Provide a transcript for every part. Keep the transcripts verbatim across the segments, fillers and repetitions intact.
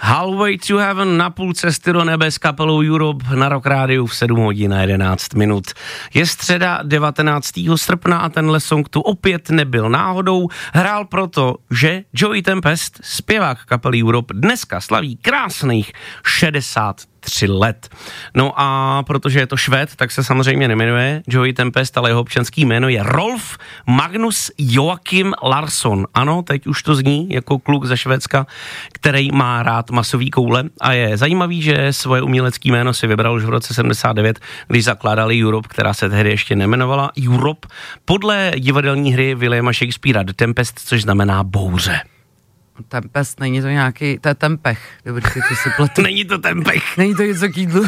Halfway to Heaven na půl cesty do nebe s kapelou Europe na Rock Rádiu v sedm hodin a jedenáct minut. Je středa devatenáctého srpna a tenhle song tu opět nebyl náhodou. Hrál proto, že Joey Tempest, zpěvák kapely Europe, dneska slaví krásných šedesát tři let. No a protože je to Švéd, tak se samozřejmě nejmenuje Joey Tempest, ale jeho občanský jméno je Rolf Magnus Joachim Larsson. Ano, teď už to zní jako kluk ze Švédska, který má rád masový koule a je zajímavý, že svoje umělecké jméno si vybral už v roce sedmdesát devět, když zakládali Europe, která se tehdy ještě nejmenovala Europe, podle divadelní hry Williama Shakespearea The Tempest, což znamená bouře. Tempest, není to nějaký, to je tempech, dobrý, ty to si pletu. Není to tempech. Není to něco kýdlu.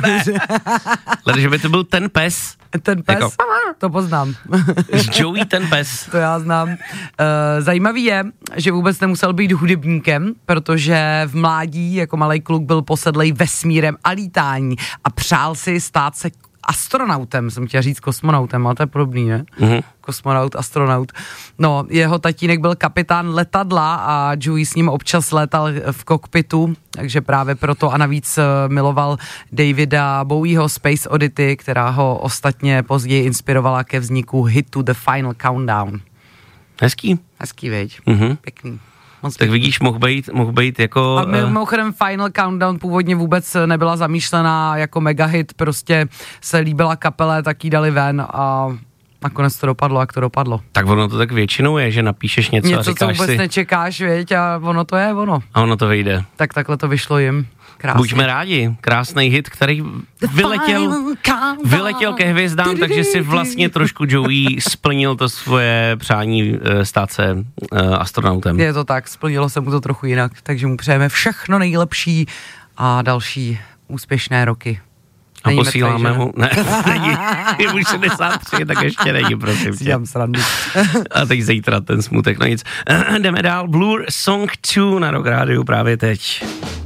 Ale že by to byl ten pes. Ten pes, jako, to poznám. Joey ten pes. To já znám. Uh, zajímavý je, že vůbec nemusel být hudebníkem, protože v mládí jako malej kluk byl posedlej vesmírem a lítání a přál si stát se astronautem, jsem chtěla říct kosmonautem, ale to je podobný, ne? Mm-hmm. Kosmonaut, astronaut. No, jeho tatínek byl kapitán letadla a Joey s ním občas létal v kokpitu, takže právě proto a navíc miloval Davida Bowieho Space Oddity, která ho ostatně později inspirovala ke vzniku hitu The Final Countdown. Hezký. Hezký, veď. Mm-hmm. Pěkný. Moc tak vidíš, mohl být, mohl být jako... A mimochodem Final Countdown původně vůbec nebyla zamýšlená jako megahit, prostě se líbila kapele, tak jí dali ven a nakonec to dopadlo, jak to dopadlo. Tak ono to tak většinou je, že napíšeš něco, něco a říkáš si... Něco, co vůbec nečekáš, věď, a ono to je ono. A ono to vyjde. Tak takhle to vyšlo jim. Krásný. Buďme rádi, krásný hit, který vyletěl, vyletěl ke hvězdám, takže si vlastně trošku Joey splnil to svoje přání stát se uh, astronautem. Je to tak, splnilo se mu to trochu jinak, takže mu přejeme všechno nejlepší a další úspěšné roky. A posíláme mu, ne, není, je už šedesát tři, tak ještě není, prosím tě. A teď zítra ten smutek, no nic. Jdeme dál, Blur Song dva na Rock Rádiu právě teď.